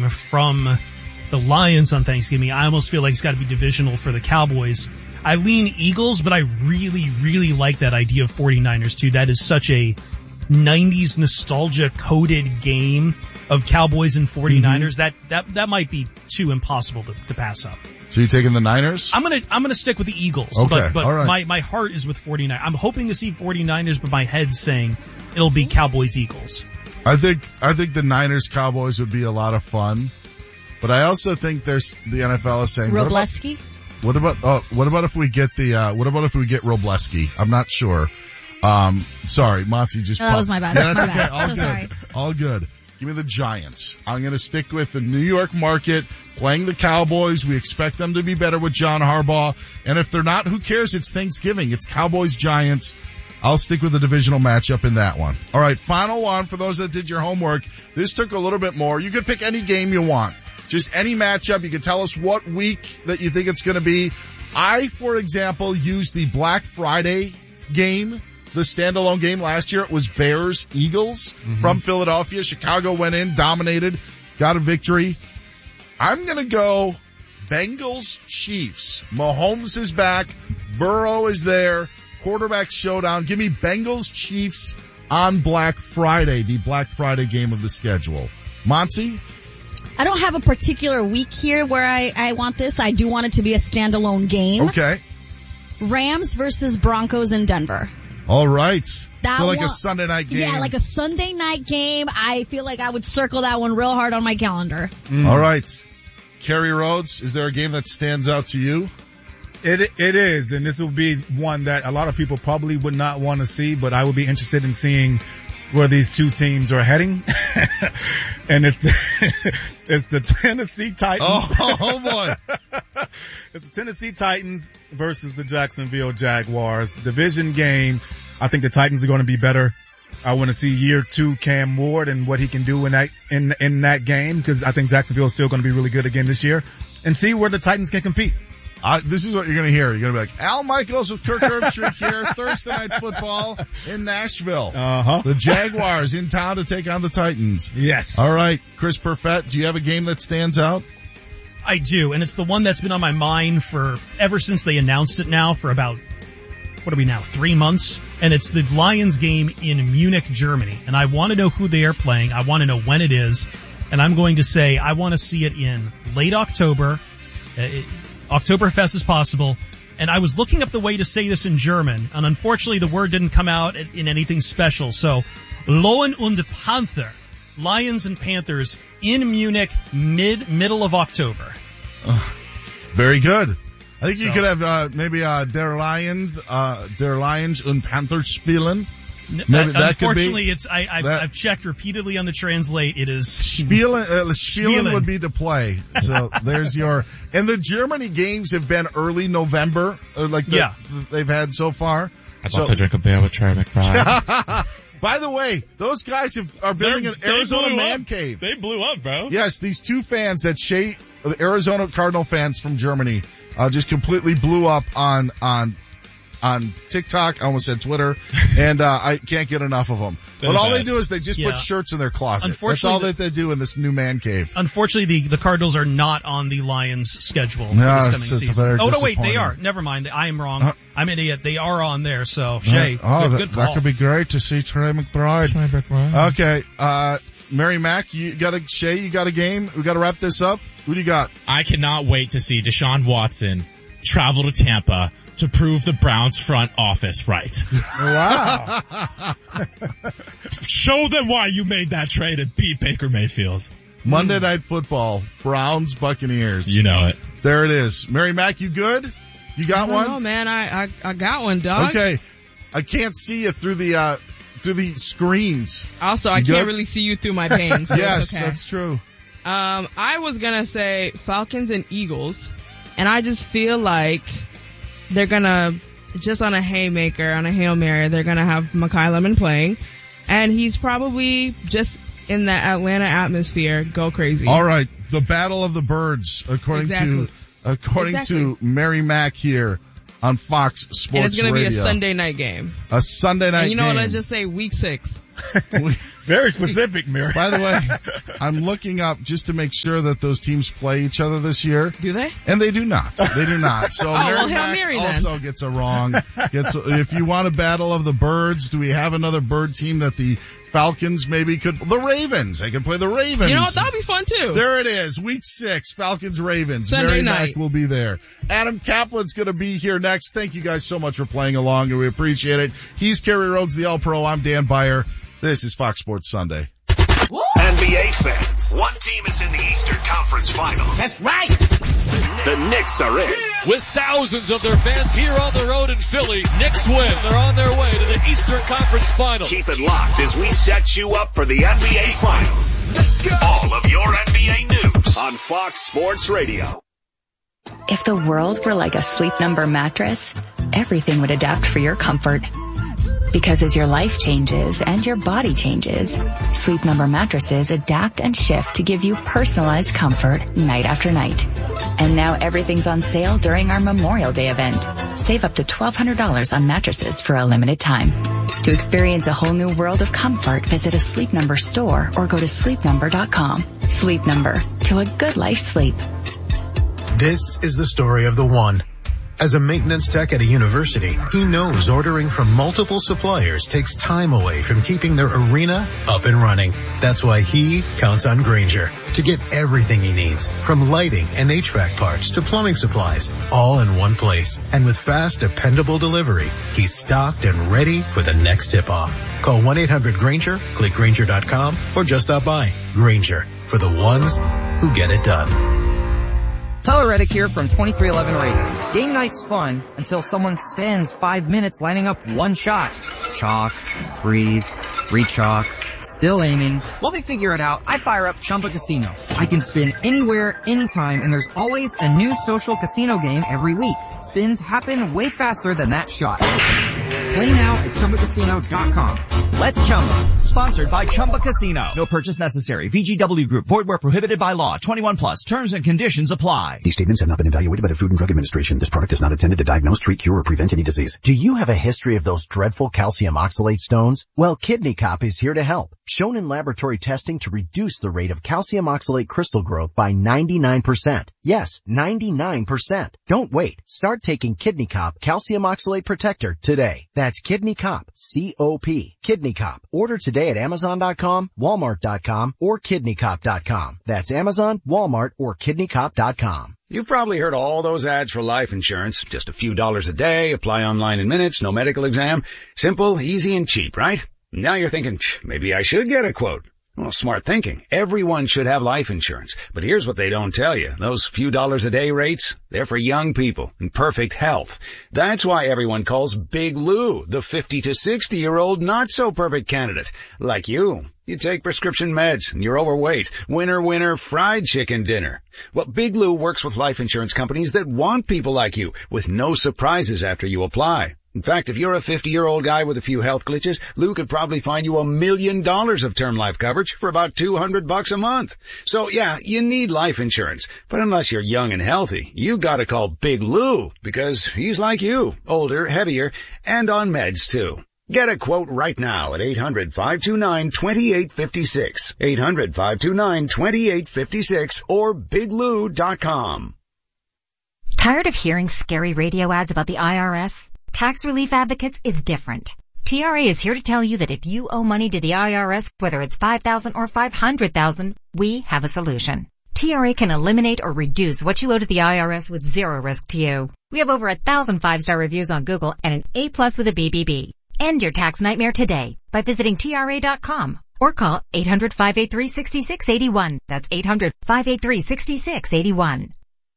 from the Lions on Thanksgiving, I almost feel like it's got to be divisional for the Cowboys. I lean Eagles, but I really, really like that idea of 49ers too. That is such a 90s nostalgia-coded game of Cowboys and 49ers. That might be too impossible to pass up. So you taking the Niners? I'm gonna stick with the Eagles. Okay, but all right. my heart is with 49ers. I'm hoping to see 49ers, but my head's saying it'll be Cowboys-Eagles. I think the Niners Cowboys would be a lot of fun, but I also think the NFL is saying Robleski. What about if we get Robleski? I'm not sure. Sorry, Monty just. No, that was my bad. Yeah, that's my okay. bad. All so good. sorry. All good. Give me the Giants. I'm going to stick with the New York market, playing the Cowboys. We expect them to be better with John Harbaugh. And if they're not, who cares? It's Thanksgiving. It's Cowboys-Giants. I'll stick with the divisional matchup in that one. All right, final one for those that did your homework. This took a little bit more. You could pick any game you want. Just any matchup. You can tell us what week that you think it's going to be. I, for example, used the Black Friday game. The standalone game last year, it was Bears-Eagles from Philadelphia. Chicago went in, dominated, got a victory. I'm going to go Bengals-Chiefs. Mahomes is back. Burrow is there. Quarterback showdown. Give me Bengals-Chiefs on Black Friday, the Black Friday game of the schedule. Monty? I don't have a particular week here where I want this. I do want it to be a standalone game. Okay. Rams versus Broncos in Denver. All right. That so like one, a Sunday night game. Yeah, like a Sunday night game. I feel like I would circle that one real hard on my calendar. All right. Kerry Rhodes, is there a game that stands out to you? It is, and this will be one that a lot of people probably would not want to see, but I would be interested in seeing where these two teams are heading. And it's the Tennessee Titans. Oh boy. It's the Tennessee Titans versus the Jacksonville Jaguars. Division game. I think the Titans are going to be better. I want to see year 2 Cam Ward and what he can do in that game, because I think Jacksonville is still going to be really good again this year, and see where the Titans can compete. This is what you're going to hear. You're going to be like, Al Michaels with Kirk Herbstreit here, Thursday Night Football in Nashville. The Jaguars in town to take on the Titans. Yes. All right, Chris Perfett, do you have a game that stands out? I do, and it's the one that's been on my mind ever since they announced it now for about, 3 months? And it's the Lions game in Munich, Germany. And I want to know who they are playing. I want to know when it is. And I'm going to say I want to see it in late October. Oktoberfest is possible. And I was looking up the way to say this in German, and unfortunately the word didn't come out in anything special. So, Löwen und Panther, Lions and Panthers in Munich middle of October. Very good. I think you could have maybe Der Lions und Panthers spielen. Maybe that could be. Unfortunately, I've checked repeatedly on the translate. It is Spielen would be to play. So there's and the Germany games have been early November, they've had so far. I'd love to drink a beer with Trey McBride. By the way, those guys are building an Arizona man cave. They blew up, bro. Yes, these two fans the Arizona Cardinal fans from Germany, just completely blew up on TikTok. I almost said Twitter, and I can't get enough of them. But all they do is they just put shirts in their closet. That's all that they do in this new man cave. Unfortunately, the Cardinals are not on the Lions' schedule for this coming season. Oh, no, wait, they are. Never mind. I am wrong. I'm an idiot. They are on there, so Shay, good call. That could be great to see Trey McBride. Okay, Mary Mack, you got a game? We got to wrap this up. Who do you got? I cannot wait to see Deshaun Watson travel to Tampa to prove the Browns front office right. Wow. Show them why you made that trade and beat Baker Mayfield. Monday Night Football, Browns, Buccaneers. You know it. There it is. Mary Mack, you good? You got one? No, man. I got one, dog. Okay. I can't see you through the screens. Also, I can't really see you through my pain. So yes, okay. That's true. I was gonna say Falcons and Eagles, and I just feel like they're gonna, just on a haymaker, on a Hail Mary, they're gonna have Mekhi Lemon playing, and he's probably just in that Atlanta atmosphere go crazy. All right, the Battle of the Birds, according to Mary Mack here on Fox Sports Radio. And it's gonna be a Sunday night game. A Sunday night game. And you know what? Let's just say week 6. Very specific, Mary. By the way, I'm looking up just to make sure that those teams play each other this year. Do they? And they do not. They do not. So well, Hail Mac Mary then. also gets a wrong. If you want a battle of the birds, do we have another bird team that the Falcons maybe could? The Ravens. They could play the Ravens. You know what? That would be fun too. There it is. Week 6, Falcons-Ravens. Sunday Mary night. Mack will be there. Adam Kaplan's going to be here next. Thank you guys so much for playing along, and we appreciate it. He's Kerry Rhodes, the All-Pro. I'm Dan Beyer. This is Fox Sports Sunday. NBA fans, one team is in the Eastern Conference Finals. That's right. The Knicks are in. With thousands of their fans here on the road in Philly, Knicks win. They're on their way to the Eastern Conference Finals. Keep it locked as we set you up for the NBA Finals. Let's go. All of your NBA news on Fox Sports Radio. If the world were like a Sleep Number mattress, everything would adapt for your comfort. Because as your life changes and your body changes, Sleep Number mattresses adapt and shift to give you personalized comfort night after night. And now everything's on sale during our Memorial Day event. Save up to $1,200 on mattresses for a limited time. To experience a whole new world of comfort, visit a Sleep Number store or go to sleepnumber.com. Sleep Number, to a good life sleep. This is the story of the one. As a maintenance tech at a university, he knows ordering from multiple suppliers takes time away from keeping their arena up and running. That's why he counts on Grainger to get everything he needs, from lighting and HVAC parts to plumbing supplies, all in one place. And with fast, dependable delivery, he's stocked and ready for the next tip-off. Call 1-800-GRAINGER, click Grainger.com, or just stop by. Grainger, for the ones who get it done. Tyler Reddick here from 2311 Racing. Game night's fun until someone spends 5 minutes lining up one shot. Chalk, breathe, re-chalk, still aiming. While they figure it out, I fire up Chumba Casino. I can spin anywhere, anytime, and there's always a new social casino game every week. Spins happen way faster than that shot. Play now at ChumbaCasino.com. Let's Chumba. Sponsored by Chumba Casino. No purchase necessary. VGW Group. Void where prohibited by law. 21 plus. Terms and conditions apply. These statements have not been evaluated by the Food and Drug Administration. This product is not intended to diagnose, treat, cure, or prevent any disease. Do you have a history of those dreadful calcium oxalate stones? Well, Kidney Cop is here to help. Shown in laboratory testing to reduce the rate of calcium oxalate crystal growth by 99%. Yes, 99%. Don't wait. Start taking Kidney Cop Calcium Oxalate Protector today. That's Kidney Cop, C-O-P. Kidney Cop. Order today at Amazon.com, Walmart.com, or KidneyCop.com. That's Amazon, Walmart, or KidneyCop.com. You've probably heard all those ads for life insurance. Just a few dollars a day, apply online in minutes, no medical exam. Simple, easy, and cheap, right? Now you're thinking, maybe I should get a quote. Well, smart thinking. Everyone should have life insurance. But here's what they don't tell you. Those few dollars a day rates, they're for young people in perfect health. That's why everyone calls Big Lou the 50 to 60-year-old not-so-perfect candidate. Like you. You take prescription meds and you're overweight. Winner, winner, fried chicken dinner. Well, Big Lou works with life insurance companies that want people like you with no surprises after you apply. In fact, if you're a 50-year-old guy with a few health glitches, Lou could probably find you $1 million of term life coverage for about $200 a month. So yeah, you need life insurance. But unless you're young and healthy, you gotta call Big Lou because he's like you, older, heavier, and on meds too. Get a quote right now at 800-529-2856. 800-529-2856 or biglou.com. Tired of hearing scary radio ads about the IRS? Tax Relief Advocates is different. TRA is here to tell you that if you owe money to the IRS, whether it's $5,000 or $500,000, we have a solution. TRA can eliminate or reduce what you owe to the IRS with zero risk to you. We have over 1,000 5-star reviews on Google and an A+ with a BBB. End your tax nightmare today by visiting TRA.com or call 800-583-6681. That's 800-583-6681.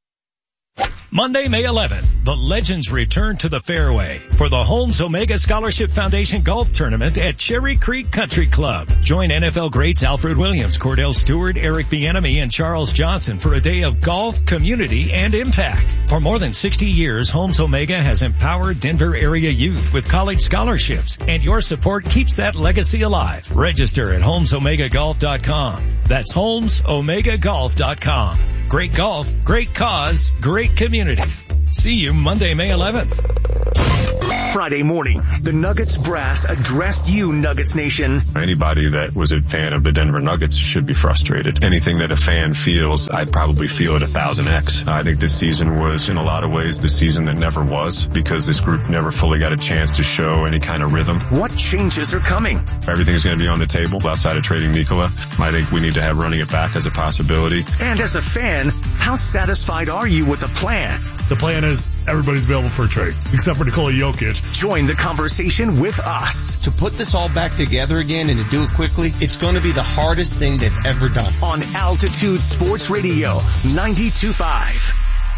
Monday, May 11th, the legends return to the fairway for the Holmes Omega Scholarship Foundation Golf Tournament at Cherry Creek Country Club. Join NFL greats Alfred Williams, Cordell Stewart, Eric Bieniemy, and Charles Johnson for a day of golf, community, and impact. For more than 60 years, Holmes Omega has empowered Denver area youth with college scholarships, and your support keeps that legacy alive. Register at HolmesOmegaGolf.com. That's HolmesOmegaGolf.com. Great golf, great cause, great community. See you Monday, May 11th. Friday morning, the Nuggets brass addressed you, Nuggets Nation. Anybody that was a fan of the Denver Nuggets should be frustrated. Anything that a fan feels, I'd probably feel it 1,000x. I think this season was, in a lot of ways, the season that never was, because this group never fully got a chance to show any kind of rhythm. What changes are coming? Everything's going to be on the table outside of trading Nikola. I think we need to have running it back as a possibility. And as a fan, how satisfied are you with the plan? The plan is everybody's available for a trade, except for Nikola Jokic. Join the conversation with us. To put this all back together again and to do it quickly, it's going to be the hardest thing they've ever done. On Altitude Sports Radio, 92.5.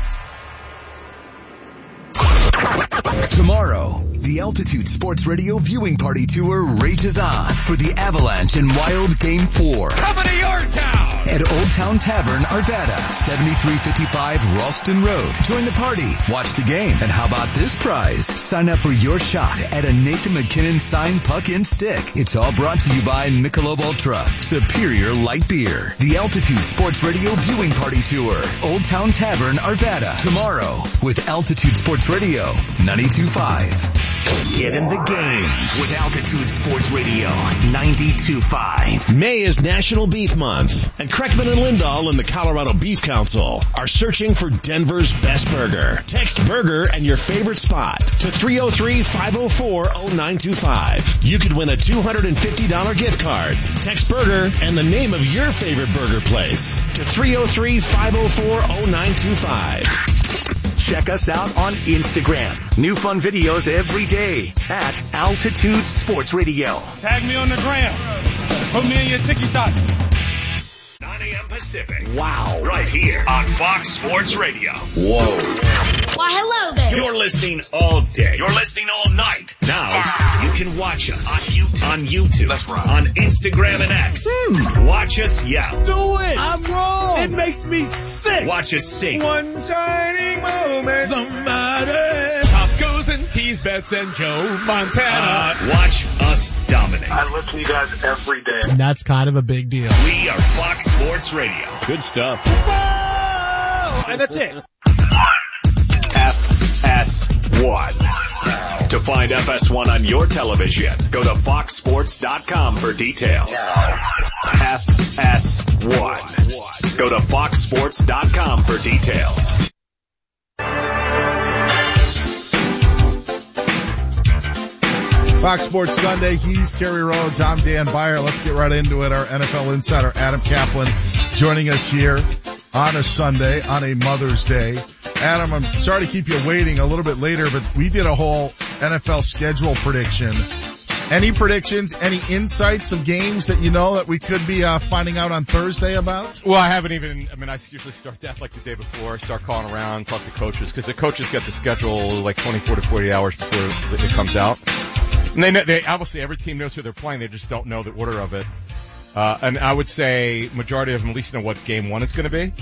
Tomorrow, the Altitude Sports Radio viewing party tour rages on for the Avalanche and Wild Game 4. Coming to your town! At Old Town Tavern, Arvada, 7355 Ralston Road. Join the party, watch the game, and how about this prize? Sign up for your shot at a Nathan McKinnon signed puck and stick. It's all brought to you by Michelob Ultra, Superior Light Beer. The Altitude Sports Radio viewing party tour, Old Town Tavern, Arvada. Tomorrow, with Altitude Sports Radio, 92.5. Get in the game with Altitude Sports Radio 92.5. May is National Beef Month, and Kreckman and Lindahl and the Colorado Beef Council are searching for Denver's best burger. Text burger and your favorite spot to 303-504-0925. You could win a $250 gift card. Text burger and the name of your favorite burger place to 303-504-0925. Check us out on Instagram. New fun videos every day at Altitude Sports Radio. Tag me on the gram. Put me in your TikTok. 9 a.m. Pacific. Wow. Right here on Fox Sports Radio. Whoa. Why, hello there. You're listening all day. You're listening all night. Now, you can watch us on YouTube. That's right. On Instagram and X. Watch us yell. Do it. I'm wrong. It makes me sick. Watch us sing. One shining moment. Somebody. Top goes and tease bets and Joe Montana. Watch us dominate. I listen to you guys every day. And that's kind of a big deal. We are Fox Sports Radio. Good stuff. And that's it. FS1. To find FS1 on your television, go to foxsports.com for details. FS1. Go to foxsports.com for details. Fox Sports Sunday. He's Kerry Rhodes. I'm Dan Beyer. Let's get right into it. Our NFL insider, Adam Kaplan, joining us here on a Sunday, on a Mother's Day. Adam, I'm sorry to keep you waiting a little bit later, but we did a whole NFL schedule prediction. Any predictions, any insights of games that you know that we could be finding out on Thursday about? Well, I usually start that like the day before, start calling around, talk to coaches, because the coaches get the schedule like 24 to 48 hours before it comes out. And they obviously every team knows who they're playing, they just don't know the order of it. And I would say majority of them at least know what game one is going to be.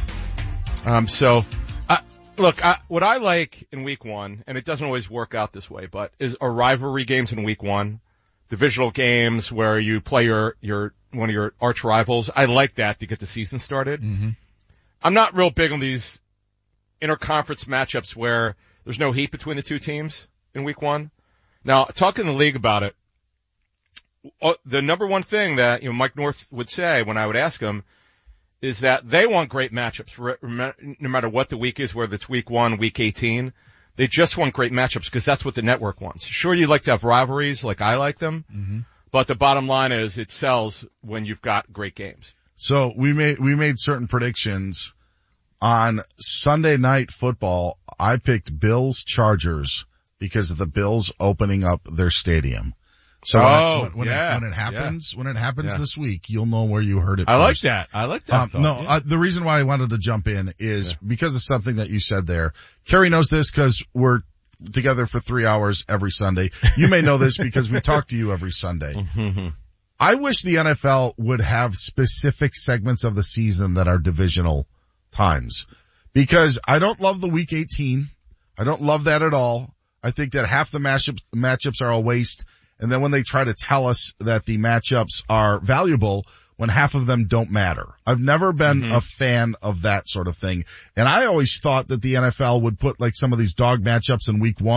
What I like in week one, and it doesn't always work out this way, but are rivalry games in week one, divisional games where you play one of your arch rivals. I like that to get the season started. Mm-hmm. I'm not real big on these interconference matchups where there's no heat between the two teams in week one. Now, talking to the league about it, the number one thing that, Mike North would say when I would ask him is that they want great matchups, no matter what the week is, whether it's week 1, week 18. They just want great matchups because that's what the network wants. Sure, you like to have rivalries like I like them, but the bottom line is it sells when you've got great games. So we made certain predictions on Sunday Night Football. I picked Bills Chargers because of the Bills opening up their stadium. So when it happens this week, you'll know where you heard it first. I like that. The reason why I wanted to jump in is because of something that you said there. Kerry knows this because we're together for 3 hours every Sunday. You may know this because we talk to you every Sunday. I wish the NFL would have specific segments of the season that are divisional times, because I don't love the week 18. I don't love that at all. I think that half the matchups are a waste. And then when they try to tell us that the matchups are valuable, when half of them don't matter. I've never been a fan of that sort of thing. And I always thought that the NFL would put like some of these dog matchups in week 1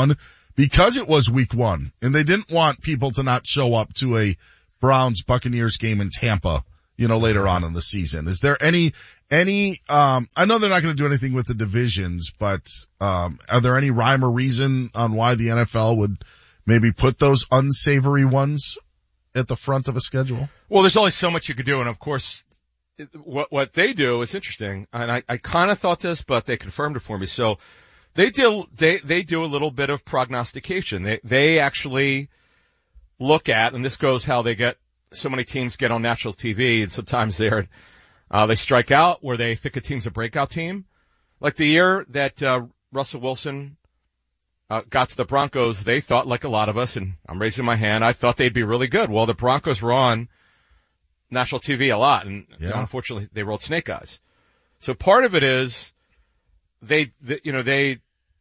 because it was week 1 and they didn't want people to not show up to a Browns-Buccaneers game in Tampa, later on in the season. Is there any, I know they're not going to do anything with the divisions, but, are there any rhyme or reason on why the NFL would maybe put those unsavory ones at the front of a schedule? Well, there's only so much you could do, and of course, what they do is interesting, and I kind of thought this, but they confirmed it for me. So they do a little bit of prognostication. They actually look at, and this goes how they get so many teams get on national TV, and sometimes they strike out where they think a team's a breakout team. Like the year that Russell Wilson got to the Broncos, they thought, like a lot of us, and I'm raising my hand, I thought they'd be really good. Well, the Broncos were on national TV a lot, and unfortunately they rolled snake eyes. So part of it is they do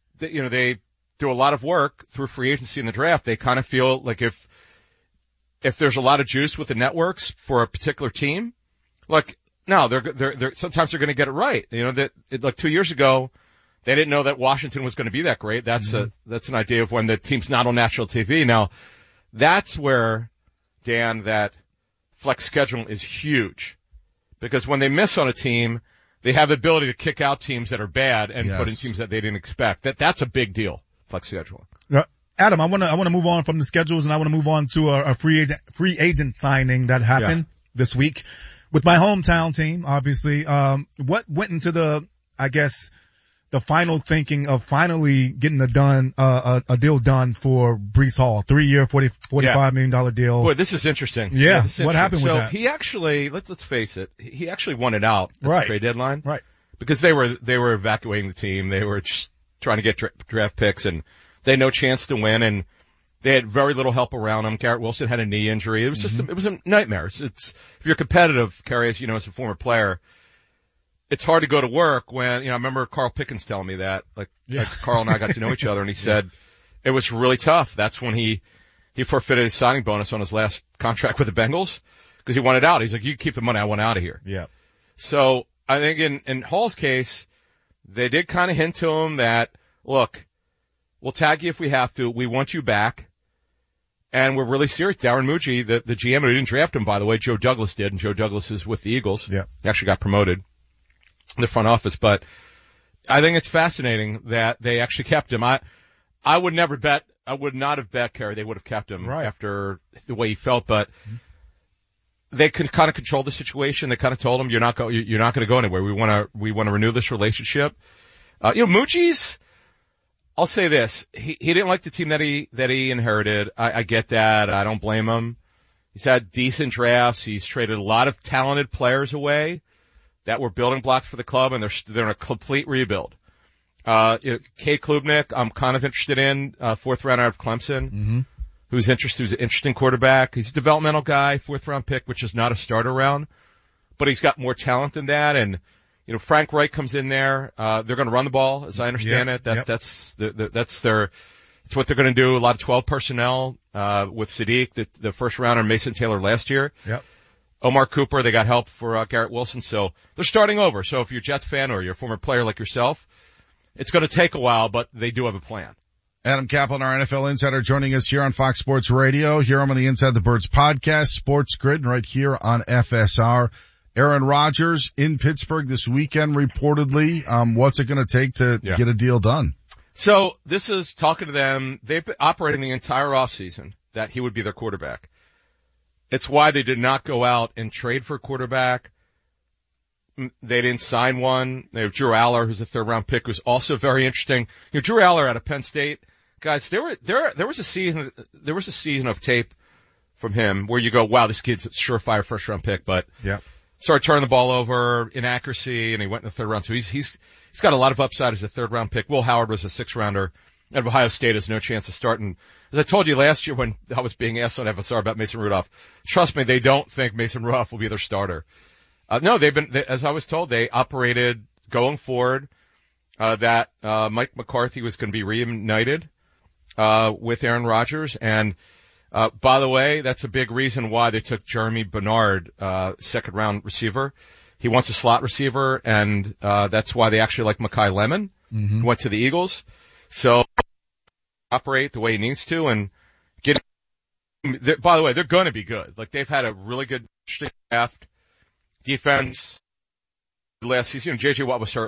a lot of work through free agency and the draft. They kind of feel like if there's a lot of juice with the networks for a particular team, like no, they're sometimes they're going to get it right. Like 2 years ago, they didn't know that Washington was going to be that great. That's an idea of when the team's not on national TV. Now, that's where, Dan, that flex schedule is huge, because when they miss on a team, they have the ability to kick out teams that are bad and put in teams that they didn't expect. That's a big deal. Flex scheduling. Adam, I want to move on from the schedules, and I want to move on to a free agent signing that happened this week with my hometown team. Obviously, what went into the final thinking of finally getting a deal done for Breece Hall, 3-year, $45 million deal. Boy, this is interesting. Yeah, what happened with that? So he actually, let's face it, he actually won it out at the trade deadline, right? Because they were evacuating the team, they were just trying to get draft picks, and they had no chance to win, and they had very little help around them. Garrett Wilson had a knee injury. It was just it was a nightmare. It's if you're competitive, Kerry, as as a former player, it's hard to go to work when, I remember Carl Pickens telling me that, like Carl and I got to know each other, and he said it was really tough. That's when he forfeited his signing bonus on his last contract with the Bengals because he wanted out. He's like, you keep the money, I want out of here. Yeah. So I think in Hall's case, they did kind of hint to him that, look, we'll tag you if we have to. We want you back. And we're really serious. Darren Mucci, the GM, who didn't draft him, by the way, Joe Douglas did, and Joe Douglas is with the Eagles. Yeah. He actually got promoted in the front office, but I think it's fascinating that they actually kept him. I would not have bet, Kerry, they would have kept him after the way he felt, but they could kind of control the situation. They kind of told him, you're not going to go anywhere. We want to renew this relationship. Mucci's, I'll say this, he didn't like the team that he inherited. I get that. I don't blame him. He's had decent drafts. He's traded a lot of talented players away that were building blocks for the club, and they're in a complete rebuild. Cade Klubnik, I'm kind of interested in, 4th round out of Clemson, who's an interesting quarterback. He's a developmental guy, 4th round pick, which is not a starter round, but he's got more talent than that. And, Frank Reich comes in there. They're going to run the ball, as I understand it. That's what they're going to do. A lot of 12 personnel, with Sadiq, the first rounder, Mason Taylor last year. Yep. Omar Cooper, they got help for Garrett Wilson, so they're starting over. So if you're a Jets fan or you're a former player like yourself, it's going to take a while, but they do have a plan. Adam Kaplan, our NFL insider, joining us here on Fox Sports Radio, here on the Inside the Birds podcast, Sports Grid, and right here on FSR. Aaron Rodgers in Pittsburgh this weekend, reportedly. What's it going to take to get a deal done? So this is talking to them. They've been operating the entire offseason that he would be their quarterback. It's why they did not go out and trade for a quarterback. They didn't sign one. They have Drew Aller, who's a 3rd round pick, who's also very interesting. Drew Aller out of Penn State. Guys, there was a season of tape from him where you go, wow, this kid's a surefire 1st round pick, but started turning the ball over, inaccuracy, and he went in the 3rd round. So he's got a lot of upside as a 3rd round pick. Will Howard was a 6th rounder. At Ohio State has no chance of starting. As I told you last year when I was being asked on FSR about Mason Rudolph, trust me, they don't think Mason Rudolph will be their starter. No, as I was told, they operated going forward, that Mike McCarthy was going to be reunited, with Aaron Rodgers. And, by the way, that's a big reason why they took Jeremy Bernard, 2nd round receiver. He wants a slot receiver, and, that's why they actually like Mekhi Lemon, who went to the Eagles. So operate the way he needs to and get. By the way, they're going to be good. Like they've had a really good draft defense last season. JJ Watt was hurt